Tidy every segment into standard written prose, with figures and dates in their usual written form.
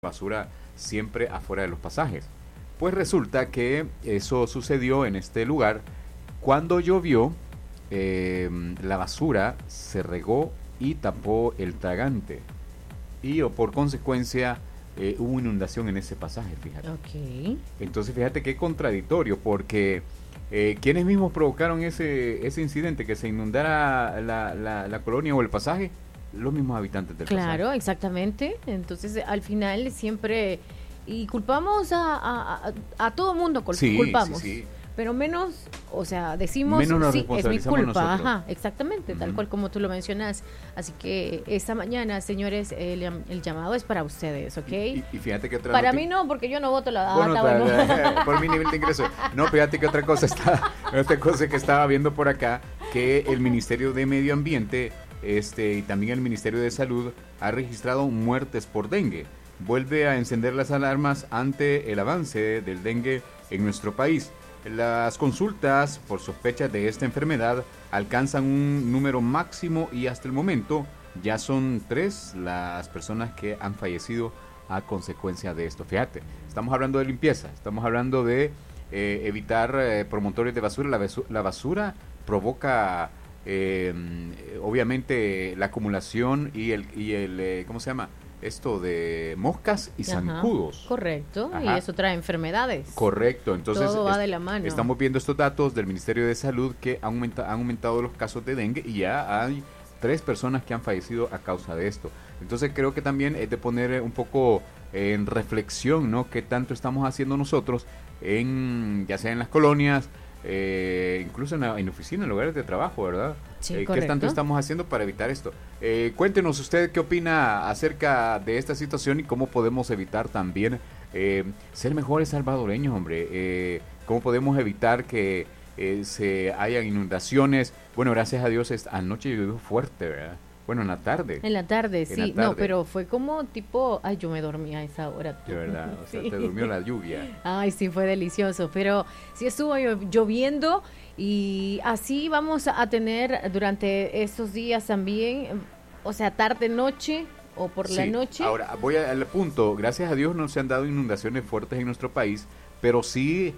basura siempre afuera de los pasajes. Pues resulta que eso sucedió en este lugar cuando llovió, la basura se regó y tapó el tragante y por consecuencia hubo inundación en ese pasaje, fíjate. Ok. Entonces fíjate qué contradictorio, porque ¿quiénes mismos provocaron ese incidente, que se inundara la colonia o el pasaje? Los mismos habitantes del pasaje. Claro, exactamente. Entonces, al final siempre... Y culpamos a todo mundo, Sí, culpamos. sí, sí. Pero menos, o sea, decimos, Menos nos sí, es mi responsabilizamos culpa. nosotros. Ajá, exactamente, tal cual como tú lo mencionas. Así que esta mañana, señores, el llamado es para ustedes, ¿ok? Y fíjate que otra Para noti- mí no, porque yo no voto la Bueno, data. Bueno. por mi nivel de ingreso. No, fíjate que otra cosa que estaba viendo por acá, que el Ministerio de Medio Ambiente y también el Ministerio de Salud ha registrado muertes por dengue. Vuelve a encender las alarmas ante el avance del dengue en nuestro país. Las consultas por sospechas de esta enfermedad alcanzan un número máximo y hasta el momento ya son 3 las personas que han fallecido a consecuencia de esto. Fíjate, estamos hablando de limpieza, estamos hablando de evitar promotores de basura. La basura provoca obviamente la acumulación y el ¿cómo se llama? Esto de moscas y zancudos. Correcto, Ajá. y eso trae enfermedades. Correcto, entonces todo va de la mano. Estamos viendo estos datos del Ministerio de Salud que han aumentado los casos de dengue y ya hay 3 personas que han fallecido a causa de esto. Entonces creo que también es de poner un poco en reflexión, ¿no? ¿Qué tanto estamos haciendo nosotros ya sea en las colonias, incluso en oficinas, en lugares de trabajo, ¿verdad? Sí, ¿Qué correcto. tanto estamos haciendo para evitar esto? Cuéntenos usted qué opina acerca de esta situación y cómo podemos evitar también ser mejores salvadoreños, hombre. ¿Cómo podemos evitar que se hayan inundaciones? Bueno, gracias a Dios anoche llovió fuerte, ¿verdad? Bueno, en la tarde. En la tarde, sí. la tarde. No, pero fue como tipo... Ay, yo me dormí a esa hora. De verdad, o sea, Sí. te durmió la lluvia. Ay, sí, fue delicioso. Pero sí estuvo lloviendo y así vamos a tener durante estos días también, o sea, tarde, noche o por la Sí, noche. ahora voy al punto. Gracias a Dios no se han dado inundaciones fuertes en nuestro país, pero sí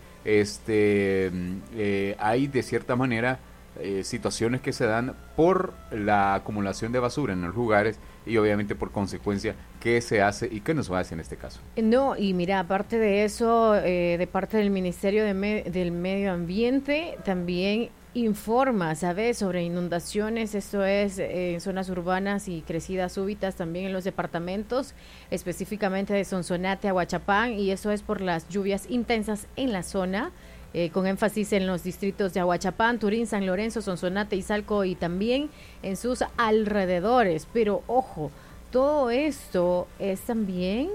hay de cierta manera situaciones que se dan por la acumulación de basura en los lugares y obviamente por consecuencia qué se hace y qué no se hace en este caso. No, y mira, aparte de eso, de parte del Ministerio del Medio Ambiente, también informa, ¿sabes?, sobre inundaciones, esto es en zonas urbanas y crecidas súbitas también en los departamentos, específicamente de Sonsonate, Aguachapán, y eso es por las lluvias intensas en la zona, con énfasis en los distritos de Aguachapán, Turín, San Lorenzo, Sonsonate, Izalco y también en sus alrededores. Pero ojo, todo esto es también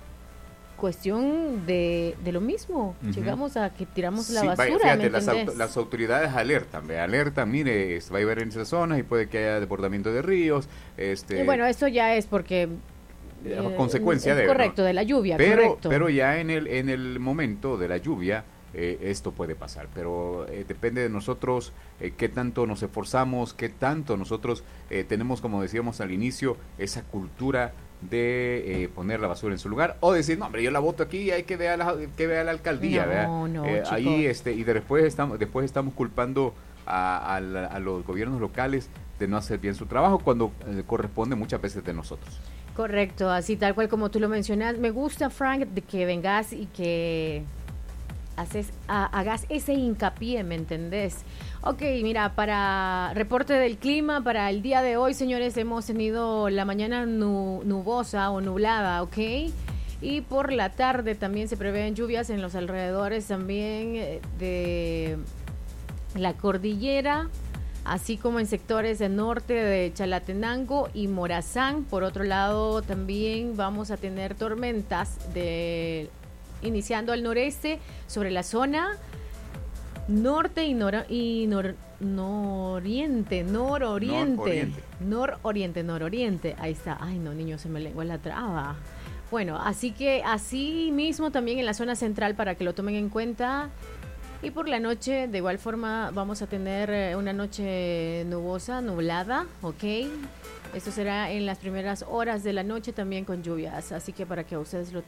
cuestión de lo mismo. Llegamos a que tiramos la basura, vaya, ¿me fíjate, entendés? las autoridades alertan, mire, va a haber en esas zonas y puede que haya desbordamiento de ríos. Y bueno, esto ya es porque... consecuencia es de... correcto, ¿no? De la lluvia, pero, correcto. Pero ya en el momento de la lluvia, esto puede pasar, pero depende de nosotros qué tanto nos esforzamos, qué tanto nosotros tenemos, como decíamos al inicio, esa cultura de poner la basura en su lugar o decir, no, hombre, yo la voto aquí y hay que vea la alcaldía, ¿verdad? No, ahí y después estamos culpando a los gobiernos locales de no hacer bien su trabajo cuando corresponde muchas veces de nosotros. Correcto, así tal cual como tú lo mencionas. Me gusta, Frank, de que vengas y que hagas ese hincapié, ¿me entendés? Ok, mira, para reporte del clima, para el día de hoy, señores, hemos tenido la mañana nubosa o nublada, ¿ok? Y por la tarde también se prevén lluvias en los alrededores también de la cordillera, así como en sectores del norte de Chalatenango y Morazán. Por otro lado, también vamos a tener tormentas iniciando al noreste sobre la zona norte y nororiente. Ahí está. Ay, no, niño, se me lengua la traba. Bueno, así que así mismo también en la zona central para que lo tomen en cuenta. Y por la noche, de igual forma, vamos a tener una noche nubosa, nublada, ¿ok? Esto será en las primeras horas de la noche también con lluvias, así que para que ustedes lo